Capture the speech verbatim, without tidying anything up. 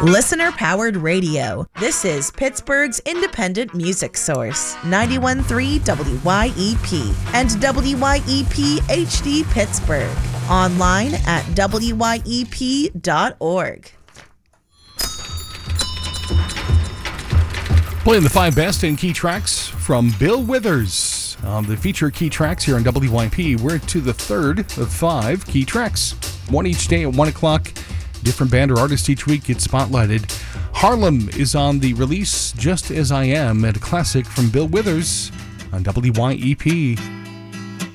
Listener-powered radio. This is Pittsburgh's independent music source, ninety-one point three W Y E P and W Y E P H D Pittsburgh. Online at W Y E P dot org. Playing the five best in key tracks from Bill Withers. On the feature key tracks here on W Y P, we're to the third of five key tracks. One each day at one o'clock. Different band or artist each week gets spotlighted. Harlem is on the release Just As I Am, a classic from Bill Withers on W Y E P.